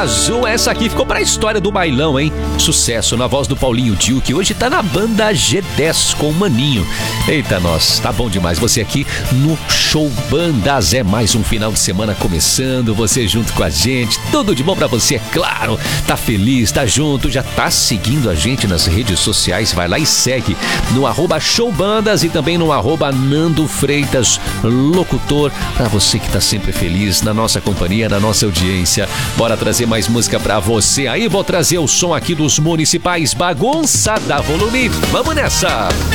Azul, essa aqui ficou pra história do bailão, hein? Sucesso na voz do Paulinho Dil, que hoje tá na banda G10 com o Maninho. Eita, nós, tá bom demais. Você aqui no Show Bandas. É mais um final de semana começando, você junto com a gente. Tudo de bom pra você, é claro. Tá feliz, tá junto, já tá seguindo a gente nas redes sociais. Vai lá e segue no @showbandas e também no @Nando Freitas Locutor, pra você que tá sempre feliz na nossa companhia, na nossa audiência. Bora trazer mais música pra você aí. Vou trazer o som aqui dos Municipais, Bagunça da Volume. Vamos nessa!